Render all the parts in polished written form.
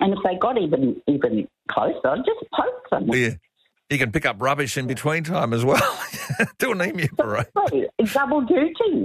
And if they got even closer, I'd just poke them. Yeah. You can pick up rubbish in between time as well. Do an emu parade. Double duty.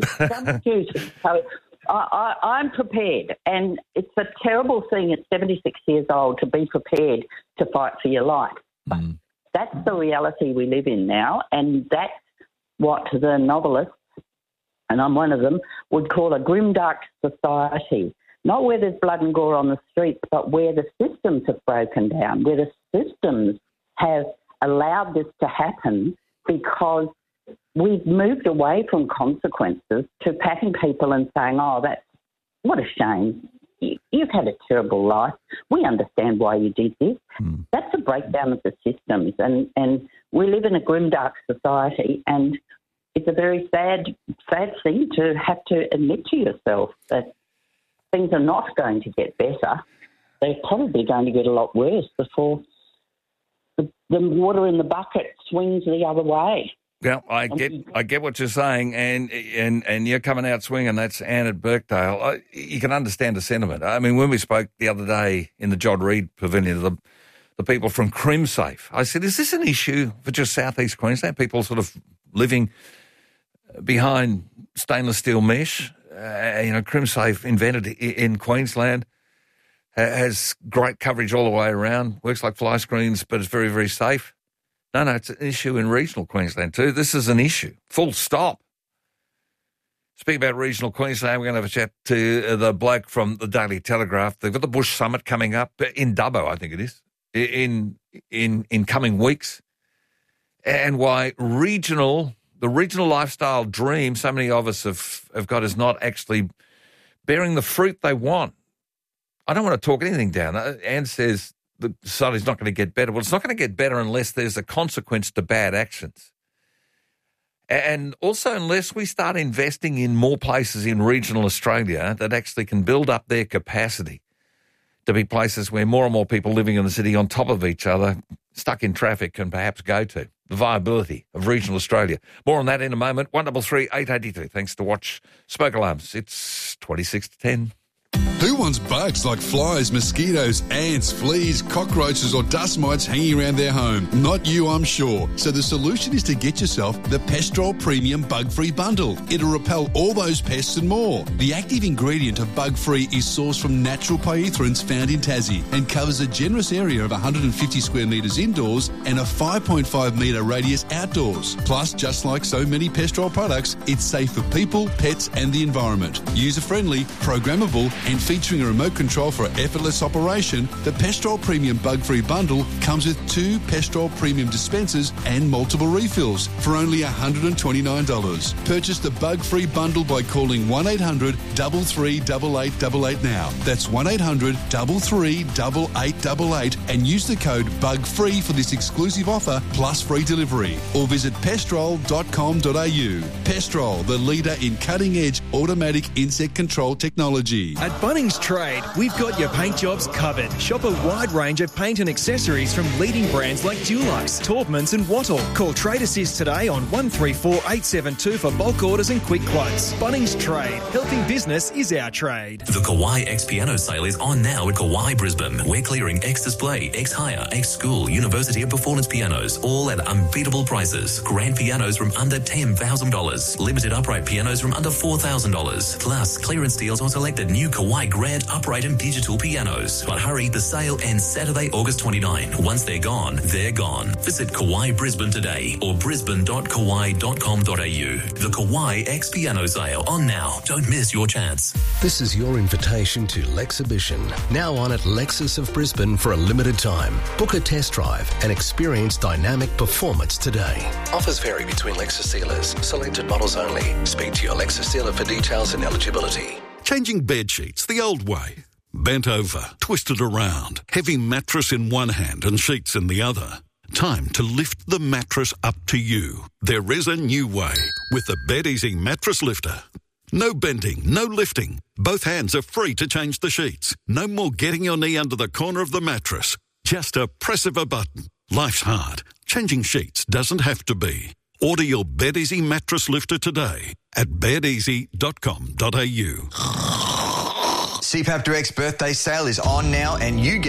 So I'm prepared, and it's a terrible thing at 76 years old to be prepared to fight for your life. But that's the reality we live in now, and that's what the novelists, and I'm one of them, would call a grimdark society. Not where there's blood and gore on the streets, but where the systems have broken down, where the systems have allowed this to happen because we've moved away from consequences to patting people and saying, oh, that's what a shame. You've had a terrible life. We understand why you did this. That's a breakdown of the systems, and we live in a grimdark society, and it's a very sad thing to have to admit to yourself that things are not going to get better. They're probably going to get a lot worse before the water in the bucket swings the other way. Yeah, I get what you're saying, and you're coming out swinging. That's Anne at Birkdale. You can understand the sentiment. I mean, when we spoke the other day in the John Reid Pavilion, the people from CrimSafe, I said, is this an issue for just southeast Queensland? People sort of living behind stainless steel mesh. CrimSafe invented in Queensland, has great coverage all the way around, works like fly screens, but it's very, very safe. No, it's an issue in regional Queensland too. This is an issue, full stop. Speaking about regional Queensland, we're going to have a chat to the bloke from the Daily Telegraph. They've got the Bush Summit coming up in Dubbo, I think it is, in coming weeks, and why the regional lifestyle dream so many of us have got is not actually bearing the fruit they want. I don't want to talk anything down. Anne says the society's not going to get better. Well, it's not going to get better unless there's a consequence to bad actions. And also unless we start investing in more places in regional Australia that actually can build up their capacity to be places where more and more people living in the city on top of each other, stuck in traffic, can perhaps go to. The viability of regional Australia. More on that in a moment. 133 882. Thanks to Watch Smoke Alarms. It's 26 to 10. Who wants bugs like flies, mosquitoes, ants, fleas, cockroaches or dust mites hanging around their home? Not you, I'm sure. So the solution is to get yourself the Pestrol Premium Bug-Free Bundle. It'll repel all those pests and more. The active ingredient of Bug-Free is sourced from natural pyrethroids found in Tassie and covers a generous area of 150 square metres indoors and a 5.5 metre radius outdoors. Plus, just like so many Pestrol products, it's safe for people, pets and the environment. User-friendly, programmable and featuring a remote control for effortless operation, the Pestrol Premium Bug-Free Bundle comes with 2 Pestrol Premium dispensers and multiple refills for only $129. Purchase the Bug-Free Bundle by calling 1-800-338888 now. That's 1-800-338888 and use the code BUGFREE for this exclusive offer plus free delivery. Or visit pestrol.com.au. Pestrol, the leader in cutting-edge automatic insect control technology. At Bunnings Trade, we've got your paint jobs covered. Shop a wide range of paint and accessories from leading brands like Dulux, Taubmans and Wattle. Call Trade Assist today on 134 872 for bulk orders and quick quotes. Bunnings Trade. Helping business is our trade. The Kawai X Piano sale is on now at Kawai Brisbane. We're clearing X Display, X Hire, X School, University of Performance pianos, all at unbeatable prices. Grand pianos from under $10,000. Limited upright pianos from under $4,000. Plus, clearance deals on selected new Kawai Grand upright and digital pianos. But hurry, the sale ends Saturday, August 29. Once they're gone, they're gone. Visit Kawai Brisbane today or brisbane.kawai.com.au. The Kawai X Piano sale on now. Don't miss your chance. This is your invitation to Lexhibition, now on at Lexus of Brisbane for a limited time. Book a test drive and experience dynamic performance today. Offers vary between Lexus dealers. Selected models only. Speak to your Lexus dealer for details and eligibility. Changing bed sheets the old way. Bent over, twisted around, heavy mattress in one hand and sheets in the other. Time to lift the mattress up to you. There is a new way with the BedEasy Mattress Lifter. No bending, no lifting. Both hands are free to change the sheets. No more getting your knee under the corner of the mattress. Just a press of a button. Life's hard. Changing sheets doesn't have to be. Order your BedEasy Mattress Lifter today at bedeasy.com.au. CPAP Direct's birthday sale is on now and you get